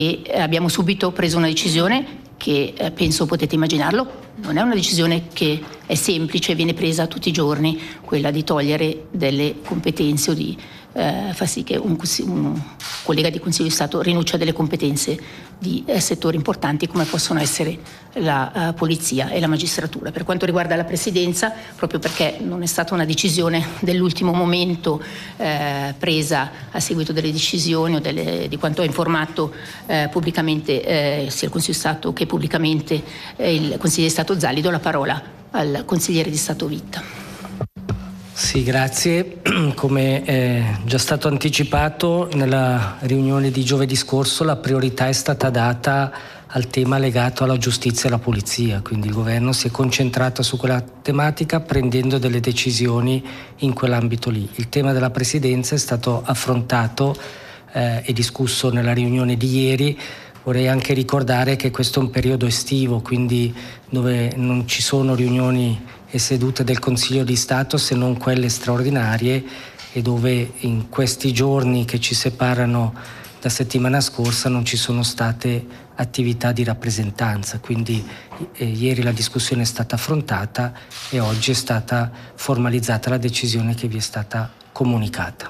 abbiamo subito preso una decisione che penso potete immaginarlo, non è una decisione che è semplice, viene presa tutti i giorni, quella di togliere delle competenze o di far sì che un collega di Consiglio di Stato rinuncia a delle competenze di settori importanti come possono essere la polizia e la magistratura. Per quanto riguarda la Presidenza, proprio perché non è stata una decisione dell'ultimo momento presa a seguito delle decisioni o di quanto ha informato pubblicamente sia il Consiglio di Stato che pubblicamente il Consigliere di Stato Zali, do la parola al Consigliere di Stato Vitta. Sì, grazie. Come è già stato anticipato nella riunione di giovedì scorso, la priorità è stata data al tema legato alla giustizia e alla polizia, quindi il governo si è concentrato su quella tematica prendendo delle decisioni in quell'ambito lì. Il tema della Presidenza è stato affrontato e discusso nella riunione di ieri. Vorrei anche ricordare che questo è un periodo estivo, quindi dove non ci sono riunioni e sedute del Consiglio di Stato se non quelle straordinarie, e dove in questi giorni che ci separano da settimana scorsa non ci sono state attività di rappresentanza. Quindi ieri la discussione è stata affrontata e oggi è stata formalizzata la decisione che vi è stata comunicata.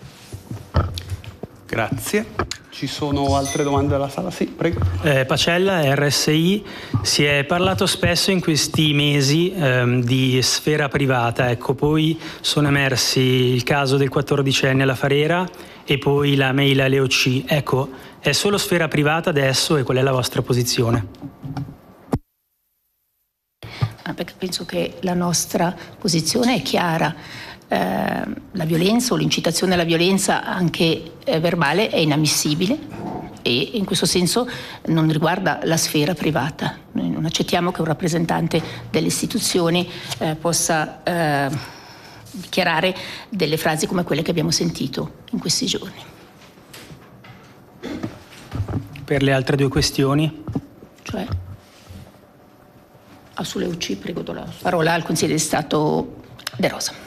Grazie. Ci sono altre domande dalla sala? Sì, prego. Pacella, RSI. Si è parlato spesso in questi mesi di sfera privata. Ecco, poi sono emersi il caso del 14enne alla Farera e poi la mail alle OC. Ecco, è solo sfera privata adesso e qual è la vostra posizione? Perché penso che la nostra posizione è chiara. La violenza o l'incitazione alla violenza anche verbale è inammissibile e in questo senso non riguarda la sfera privata. Noi non accettiamo che un rappresentante delle istituzioni possa dichiarare delle frasi come quelle che abbiamo sentito in questi giorni. Per le altre due questioni? Cioè? Sulle UC prego, do la parola al Consigliere di Stato De Rosa.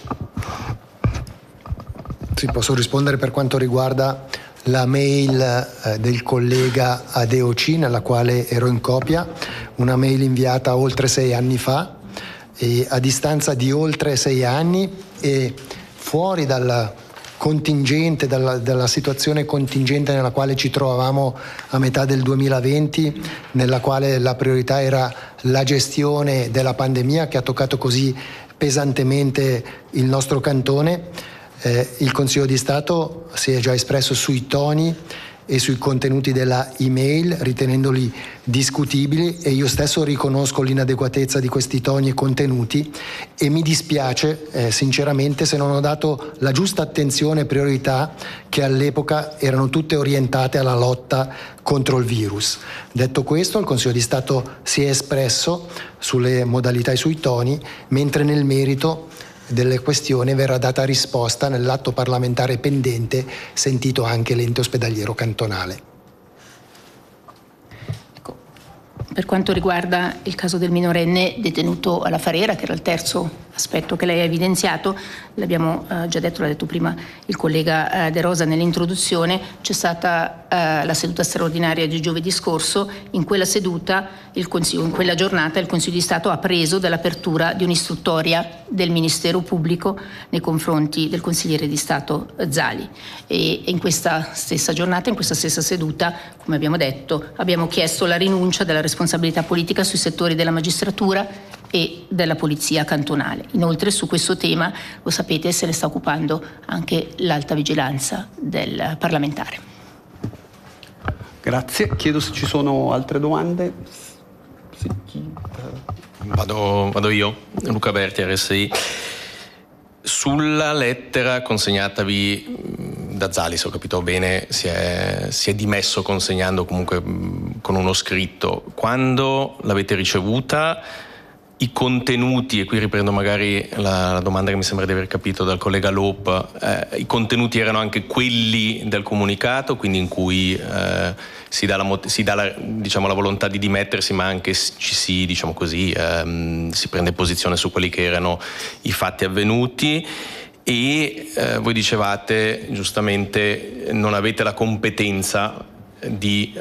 Sì, posso rispondere per quanto riguarda la mail del collega ADOC nella quale ero in copia, una mail inviata oltre 6 anni fa, e a distanza di oltre 6 anni e fuori dal contingente, dalla situazione contingente nella quale ci trovavamo a metà del 2020, nella quale la priorità era la gestione della pandemia che ha toccato così pesantemente il nostro cantone. Il Consiglio di Stato si è già espresso sui toni e sui contenuti della email, ritenendoli discutibili, e io stesso riconosco l'inadeguatezza di questi toni e contenuti e mi dispiace sinceramente se non ho dato la giusta attenzione e priorità che all'epoca erano tutte orientate alla lotta contro il virus. Detto questo, il Consiglio di Stato si è espresso sulle modalità e sui toni, mentre nel merito delle questioni verrà data risposta nell'atto parlamentare pendente, sentito anche l'ente ospedaliero cantonale. Ecco, per quanto riguarda il caso del minorenne detenuto alla Farera, che era il terzo aspetto che lei ha evidenziato, l'abbiamo già detto, l'ha detto prima il collega De Rosa nell'introduzione, c'è stata la seduta straordinaria di giovedì scorso. In quella seduta, in quella giornata, il Consiglio di Stato ha preso dall'apertura di un'istruttoria del Ministero Pubblico nei confronti del Consigliere di Stato Zali, e in questa stessa giornata, in questa stessa seduta, come abbiamo detto, abbiamo chiesto la rinuncia della responsabilità politica sui settori della magistratura e della polizia cantonale. Inoltre su questo tema, lo sapete, se ne sta occupando anche l'alta vigilanza del parlamentare. Grazie. Chiedo se ci sono altre domande. Vado io, Luca Berti, RSI. Sulla lettera consegnatavi da Zali, se ho capito bene, si è dimesso consegnando comunque con uno scritto. Quando l'avete ricevuta, i contenuti, e qui riprendo magari la domanda che mi sembra di aver capito dal collega Loop, i contenuti erano anche quelli del comunicato, quindi in cui si dà la volontà di dimettersi, ma anche si prende posizione su quelli che erano i fatti avvenuti. E voi dicevate giustamente non avete la competenza di